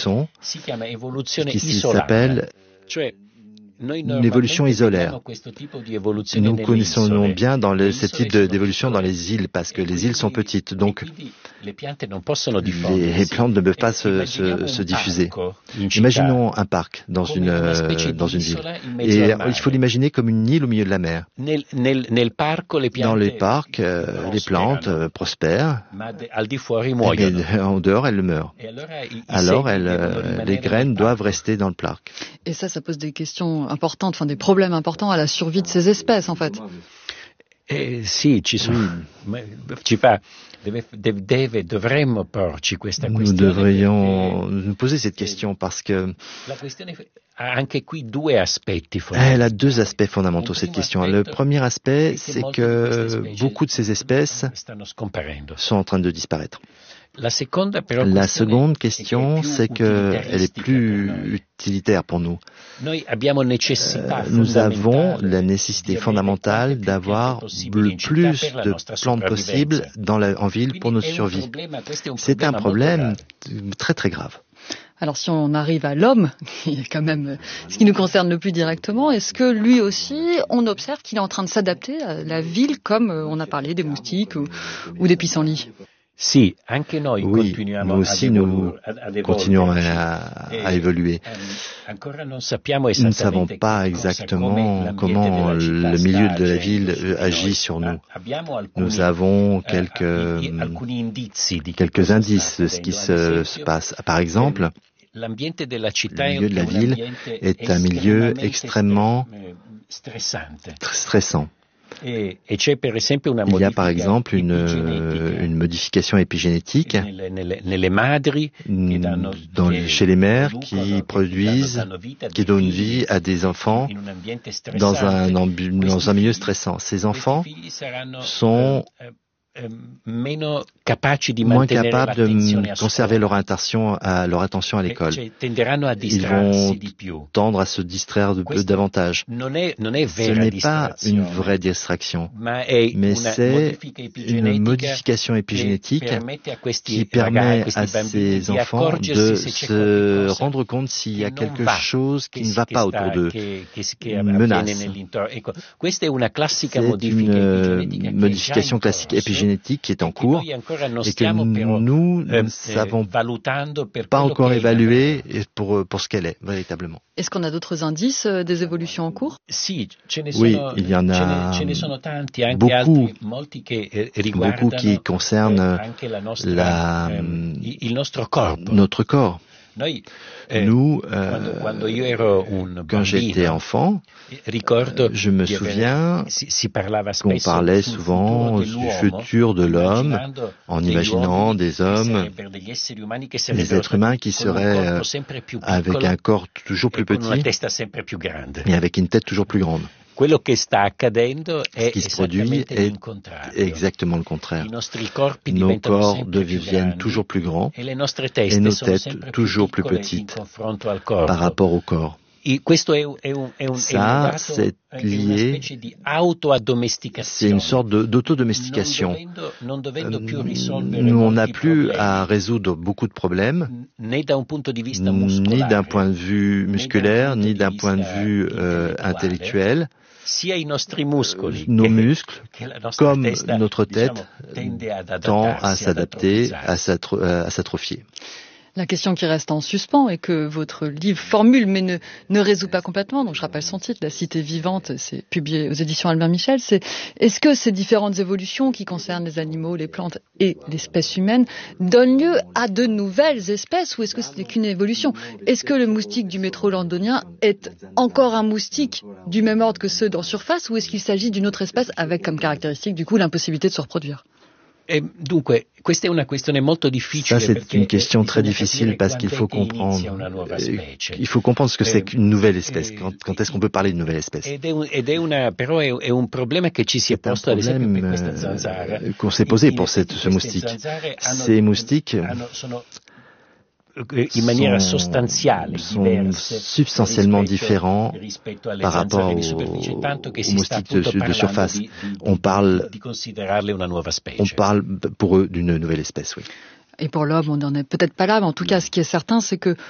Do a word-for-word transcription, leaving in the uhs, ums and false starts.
mousson, qui s'appelle une évolution isolaire. Nous connaissons bien dans le, ce type de, d'évolution dans les îles, parce que les îles sont petites, donc les, les plantes ne peuvent pas se, se, se diffuser. Imaginons un parc dans une, euh, dans une ville, et il faut l'imaginer comme une île au milieu de la mer. Dans les parcs, euh, les plantes euh, prospèrent, mais en dehors, elles meurent. Alors, elles, euh, les graines doivent rester dans le parc. Et ça, ça pose des questions importantes, enfin des problèmes importants à la survie de ces espèces, en fait. Eh, sì, ci sono. Ci fa, deve, deve, dovremmo porci questa Nous devrions nous poser cette question parce que la questione ha anche qui due aspetti fondamentali. Elle a deux aspects fondamentaux, cette question. Le premier aspect, c'est que beaucoup de ces espèces sont en train de disparaître. La seconde question, c'est qu'elle est plus utilitaire pour nous. Euh, nous avons la nécessité fondamentale d'avoir le plus de plantes possibles dans la, en ville pour notre survie. C'est un problème très très grave. Alors si on arrive à l'homme, qui est quand même ce qui nous concerne le plus directement, est-ce que lui aussi, on observe qu'il est en train de s'adapter à la ville comme on a parlé des moustiques ou, ou des pissenlits? Si, anche noi oui, continuiamo nous aussi ad nous ad continuons à, à évoluer. Nous ne savons pas exactement comment le milieu de la ville agit sur nous. Nous avons quelques, quelques indices de ce qui se, se passe. Par exemple, le milieu de la ville est un milieu extrêmement stressant. Il y a par exemple une, une modification épigénétique dans, chez les mères qui produisent, qui donnent vie à des enfants dans un, dans un milieu stressant. Ces enfants sont moins capables de conserver leur attention à, leur attention à l'école. Ils vont tendre à se distraire de, de, davantage. Ce n'est pas une vraie distraction, mais c'est une modification épigénétique qui permet à ces enfants de se rendre compte s'il y a quelque chose qui ne va pas autour d'eux, une menace. C'est une modification classique épigénétique génétique qui est en cours et que nous ne savons pas encore évaluer pour, pour ce qu'elle est véritablement. Est-ce qu'on a d'autres indices euh, des évolutions en cours? Oui, il y en a beaucoup, beaucoup qui concernent la, notre corps. Nous, euh, quand j'étais enfant, je me souviens qu'on parlait souvent du futur de l'homme en imaginant des hommes, des êtres humains qui seraient avec un corps toujours plus petit et avec une tête toujours plus grande. Ce qui se produit est exactement le contraire. Nos corps deviennent toujours plus grands et nos têtes toujours plus petites par rapport au corps. Ça, c'est lié, c'est une sorte de, d'autodomestication. Nous, on n'a plus à résoudre beaucoup de problèmes, ni d'un point de vue musculaire, ni d'un point de vue euh, intellectuel. Nos muscles, comme notre tête, tendent à s'adapter, à s'atrophier. La question qui reste en suspens et que votre livre formule mais ne, ne résout pas complètement, donc je rappelle son titre, La Cité vivante, c'est publié aux éditions Albin Michel, c'est est-ce que ces différentes évolutions qui concernent les animaux, les plantes et l'espèce humaine donnent lieu à de nouvelles espèces ou est-ce que ce n'est qu'une évolution? Est-ce que le moustique du métro londonien est encore un moustique du même ordre que ceux d'en surface ou est-ce qu'il s'agit d'une autre espèce avec comme caractéristique du coup l'impossibilité de se reproduire? Ça, c'est une question très difficile parce qu'il faut comprendre, il faut comprendre ce que c'est qu'une nouvelle espèce. Quand, quand est-ce qu'on peut parler de nouvelle espèce? C'est un problème euh, qu'on s'est posé pour cette, ce moustique. Ces moustiques sont, sont substantiellement différents par rapport aux, aux moustiques de, de surface. On parle, on parle pour eux d'une nouvelle espèce, oui. Et pour l'homme, on n'en est peut-être pas là, mais en tout cas, ce qui est certain, c'est que